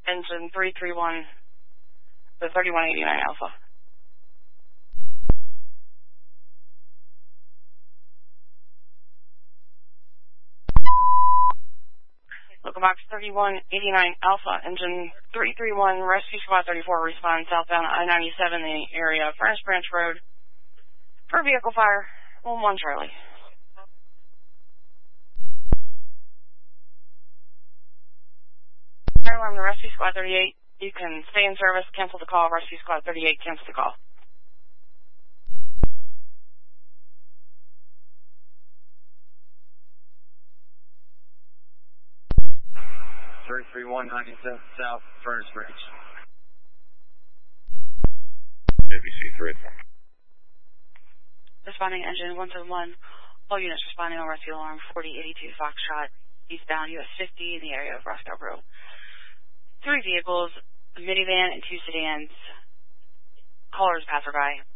engine 331, the 3189 Alpha. Locomox 3189 Alpha, engine 331, Rescue Squad 34, respond southbound I-97 in the area of Furnace Branch Road for vehicle fire, 1 Charlie. Fire alarm to Rescue Squad 38. You can stay in service, cancel the call. Rescue Squad 38, cancel the call. Three 197 South, Furnace Branch. ABC3. Responding engine 171. All units responding on rescue alarm 4082 Foxtrot, eastbound US 50 in the area of Roscoe Road. 3 vehicles, a minivan and 2 sedans. Callers passerby.